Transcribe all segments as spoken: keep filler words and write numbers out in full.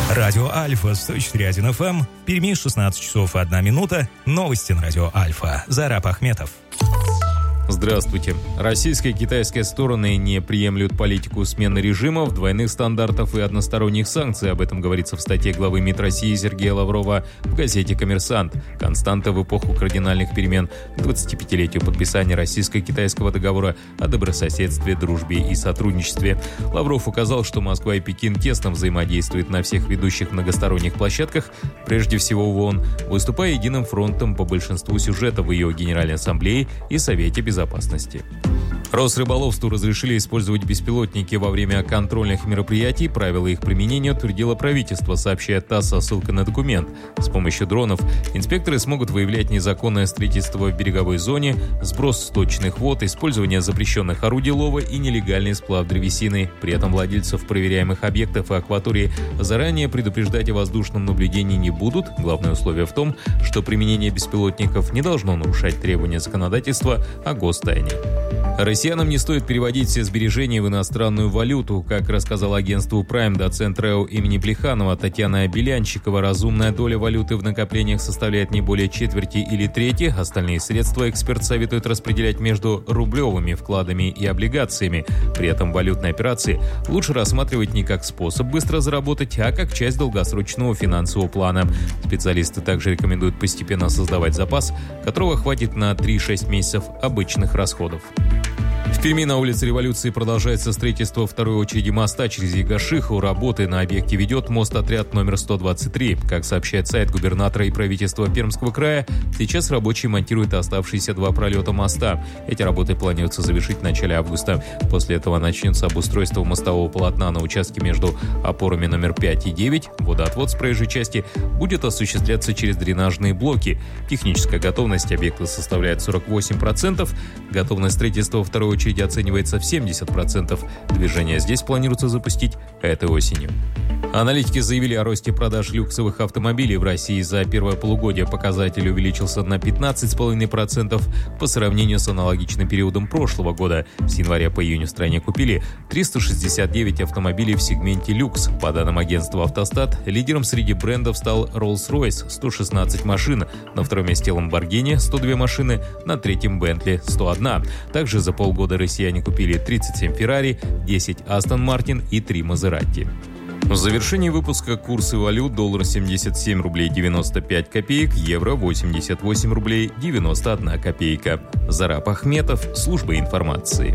Радио Альфа, сто четыре и один эф эм, в Перми шестнадцать часов и одна минута. Новости на Радио Альфа. Зараб Ахметов. Здравствуйте. Российская и китайская стороны не приемлют политику смены режимов, двойных стандартов и односторонних санкций. Об этом говорится в статье главы МИД России Сергея Лаврова в газете «Коммерсант». Константа в эпоху кардинальных перемен к двадцатипятилетию подписания российско-китайского договора о добрососедстве, дружбе и сотрудничестве. Лавров указал, что Москва и Пекин тесно взаимодействуют на всех ведущих многосторонних площадках, прежде всего в ООН, выступая единым фронтом по большинству сюжетов в ее Генеральной Ассамблее и Совете Безопасности. безопасности. Росрыболовству разрешили использовать беспилотники во время контрольных мероприятий. Правила их применения утвердило правительство, сообщает ТАСС со ссылкой на документ. С помощью дронов инспекторы смогут выявлять незаконное строительство в береговой зоне, сброс сточных вод, использование запрещенных орудий лова и нелегальный сплав древесины. При этом владельцев проверяемых объектов и акватории заранее предупреждать о воздушном наблюдении не будут. Главное условие в том, что применение беспилотников не должно нарушать требования законодательства о гостайне. Россиянам не стоит переводить все сбережения в иностранную валюту. Как рассказала агентству Prime доцент РЭО имени Плеханова Татьяна Белянщикова, разумная доля валюты в накоплениях составляет не более четверти или трети. Остальные средства эксперт советует распределять между рублевыми вкладами и облигациями. При этом валютные операции лучше рассматривать не как способ быстро заработать, а как часть долгосрочного финансового плана. Специалисты также рекомендуют постепенно создавать запас, которого хватит на три-шесть месяцев обычных расходов. В Перми на улице Революции продолжается строительство второй очереди моста через Ягошиху. Работы на объекте ведет мост-отряд номер сто двадцать три. Как сообщает сайт губернатора и правительства Пермского края, сейчас рабочие монтируют оставшиеся два пролета моста. Эти работы планируется завершить в начале августа. После этого начнется обустройство мостового полотна на участке между опорами номер пять и девять. Водоотвод с проезжей части будет осуществляться через дренажные блоки. Техническая готовность объекта составляет сорок восемь процентов. Готовность строительства второй очереди оценивается в семьдесят процентов. Движение здесь планируется запустить этой осенью. Аналитики заявили о росте продаж люксовых автомобилей в России. За первое полугодие показатель увеличился на пятнадцать целых пять десятых процента по сравнению с аналогичным периодом прошлого года. С января по июнь в стране купили триста шестьдесят девять автомобилей в сегменте люкс. По данным агентства «Автостат», лидером среди брендов стал Rolls-Royce – сто шестнадцать машин, на втором месте Lamborghini – сто две машины, на третьем Bentley – сто одна. Также за полгода россияне купили тридцать семь Ferrari, десять Aston Martin и три Maserati. В завершении выпуска курсы валют: доллар семьдесят семь рублей девяносто пять копеек, евро восемьдесят восемь рублей девяносто одна копейка. Зараб Ахметов, служба информации.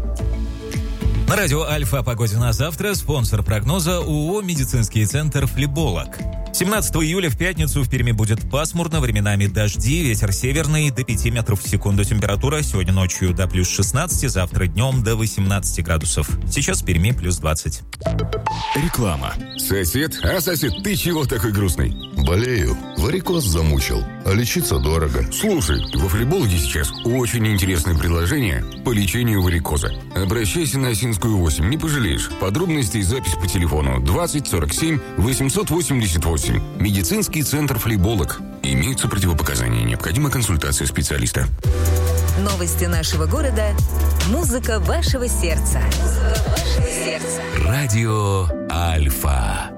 На радио Альфа о погоде на завтра. Спонсор прогноза ООО «Медицинский центр Флеболог». семнадцатого июля в пятницу в Перми будет пасмурно, временами дожди, ветер северный до пяти метров в секунду. Температура сегодня ночью до плюс шестнадцати, завтра днем до восемнадцати градусов. Сейчас в Перми плюс двадцать. Реклама. Сосед? А, сосед, ты чего такой грустный? Болею. Варикоз замучил. А лечиться дорого. Слушай, во Флебологе сейчас очень интересное предложение по лечению варикоза. Обращайся на Осинскую восемь, не пожалеешь. Подробности и запись по телефону двадцать сорок семь восемьсот восемьдесят восемь. Медицинский центр Флеболог. Имеются противопоказания. Необходима консультация специалиста. Новости нашего города. Музыка вашего сердца. Музыка вашего сердца. Радио Альфа.